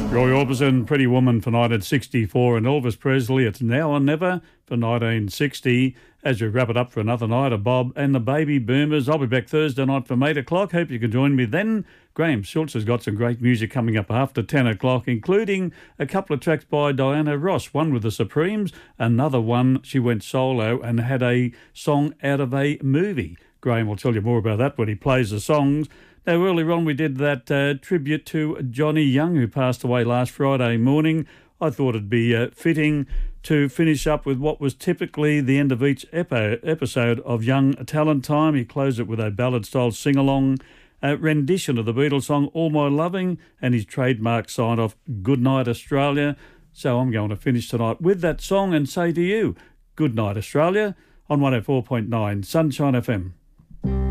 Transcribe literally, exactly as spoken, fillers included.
Roy Orbison, Pretty Woman for nineteen sixty-four, and Elvis Presley, It's Now or Never for nineteen sixty. As we wrap it up for another night of Bob and the Baby Boomers, I'll be back Thursday night from eight o'clock. Hope you can join me then. Graham Schultz has got some great music coming up after ten o'clock, including a couple of tracks by Diana Ross, one with the Supremes, another one she went solo and had a song out of a movie. Graham will tell you more about that when he plays the songs. Now, earlier on we did that uh, tribute to Johnny Young, who passed away last Friday morning. I thought it'd be uh, fitting to finish up with what was typically the end of each epi- episode of Young Talent Time. He closed it with a ballad-style sing-along uh, rendition of the Beatles song All My Loving and his trademark sign-off, Good Night Australia. So I'm going to finish tonight with that song and say to you, Good Night Australia on one oh four point nine Sunshine F M.